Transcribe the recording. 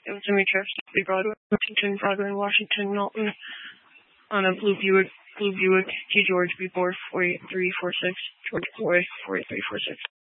It was in Trips, Broadway, Washington, Broadway, Washington, Milton, on a blue Buick, G. George B. 44346, George Boy 48346.